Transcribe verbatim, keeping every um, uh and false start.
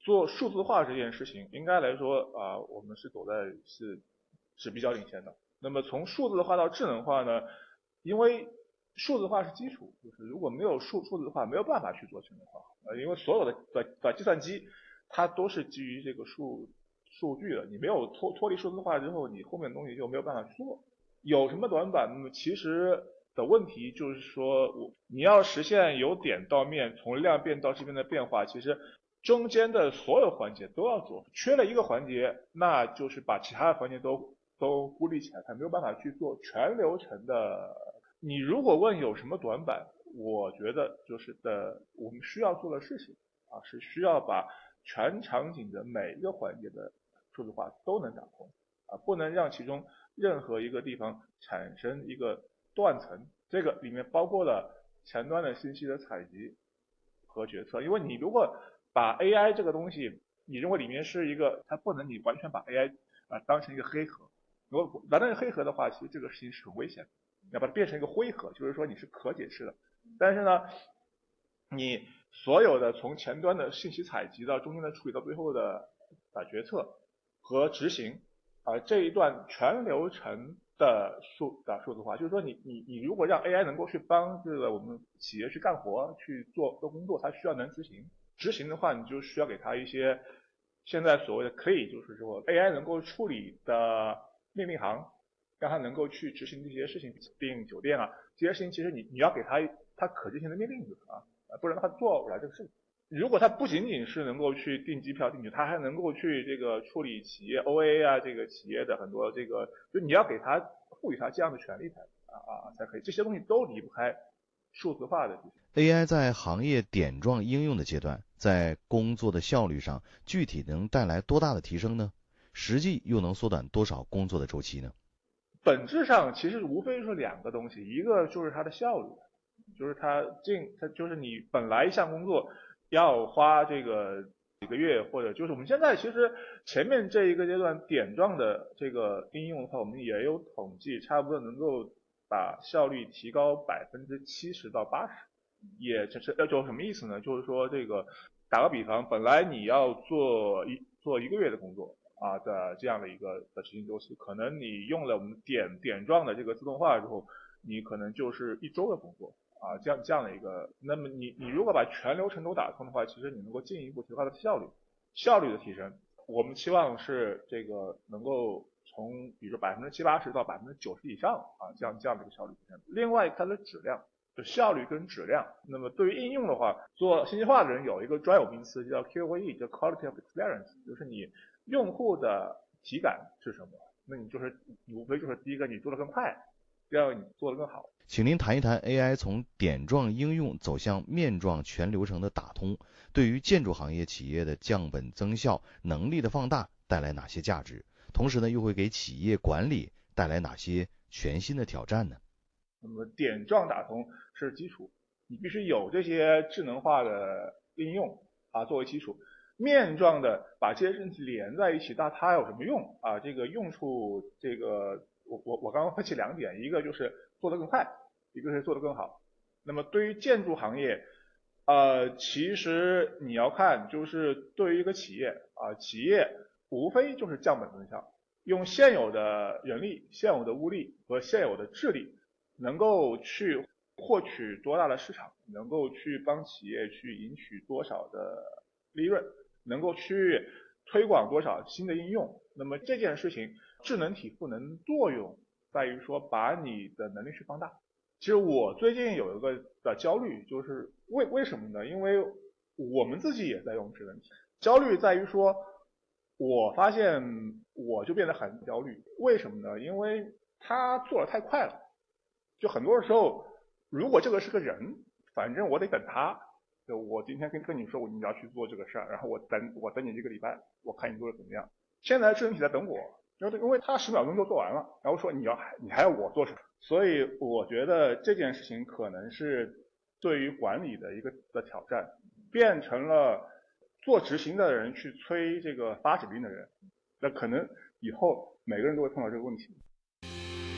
做数字化这件事情，应该来说啊、呃，我们是走在是是比较领先的。那么从数字化到智能化呢，因为数字化是基础，就是如果没有数数字化，没有办法去做智能化。呃，因为所有的的的计算机，它都是基于这个数数据的，你没有脱脱离数字化之后，你后面的东西就没有办法去做。有什么短板？那么其实的问题就是说，我你要实现由点到面，从量变到质变的变化，其实中间的所有环节都要做，缺了一个环节，那就是把其他的环节都都孤立起来，它没有办法去做全流程的。你如果问有什么短板，我觉得就是的，我们需要做的事情啊，是需要把全场景的每一个环节的数字化都能打通啊，不能让其中任何一个地方产生一个断层。这个里面包括了前端的信息的采集和决策，因为你如果把 A I 这个东西，你认为里面是一个，它不能你完全把 A I 啊、呃、当成一个黑盒，如果完全是黑盒的话，其实这个事情是很危险的。你要把它变成一个灰盒，就是说你是可解释的，但是呢，你所有的从前端的信息采集到中间的处理到最后的啊决策和执行啊、呃、这一段全流程的数的数字化，就是说你你你如果让 A I 能够去帮这个我们企业去干活去做做工作，它需要能执行。执行的话，你就需要给它一些现在所谓的可以就是说 A I 能够处理的命令行，让它能够去执行这些事情，订酒店啊这些事情，其实你你要给它它可执行的命令啊，不然它做不了这个事情。如果它不仅仅是能够去订机票订酒，它还能够去这个处理企业 O A 啊，这个企业的很多这个，就你要给它赋予它这样的权利才啊啊才可以，这些东西都离不开数字化的。 A I 在行业点状应用的阶段，在工作的效率上，具体能带来多大的提升呢？实际又能缩短多少工作的周期呢？ 本质上其实无非是两个东西，一个就是它的效率，就是它进它就是你本来一项工作要花这个几个月，或者就是我们现在其实前面这一个阶段点状的这个应用的话，我们也有统计，差不多能够把效率提高百分之七十到八十。也就是要做什么意思呢？就是说这个打个比方，本来你要做一做一个月的工作啊的这样的一个的执行周期，可能你用了我们点点状的这个自动化之后，你可能就是一周的工作啊，这样这样的一个。那么你你如果把全流程都打通的话，其实你能够进一步提高它的效率，效率的提升，我们期望是这个能够从比如说百分之七八十到百分之九十以上啊，这样这样的一个效率提升。另外它的质量。就效率跟质量。那么对于应用的话，做信息化的人有一个专有名词叫 Q O E， 叫 Quality of Experience， 就是你用户的体感是什么？那你就是你无非就是第一个你做的更快，第二个你做的更好。 请您谈一谈 A I 从点状应用走向面状全流程的打通，对于建筑行业企业的降本增效、能力的放大带来哪些价值？同时呢，又会给企业管理带来哪些全新的挑战呢？ 那么点状打通是基础，你必须有这些智能化的应用啊作为基础。面状的把这些事情连在一起，那它有什么用啊？这个用处，这个我我我刚刚分析两点，一个就是做得更快，一个是做得更好。那么对于建筑行业，呃，其实你要看，就是对于一个企业啊，企业无非就是降本增效，用现有的人力、现有的物力和现有的智力。能够去获取多大的市场，能够去帮企业去赢取多少的利润，能够去推广多少新的应用。那么这件事情，智能体赋能作用在于说把你的能力去放大。其实我最近有一个的焦虑，就是为为什么呢？因为我们自己也在用智能体，焦虑在于说，我发现我就变得很焦虑。为什么呢？因为它做的太快了。就很多时候，如果这个是个人，反正我得等他。就我今天跟跟你说，你要去做这个事儿，然后我等我等你一个礼拜，我看你做的怎么样。现在智能体在等我，因为他十秒钟就做完了，然后说你要你还要我做什么？所以我觉得这件事情可能是对于管理的一个的挑战，变成了做执行的人去催这个发指令的人，那可能以后每个人都会碰到这个问题。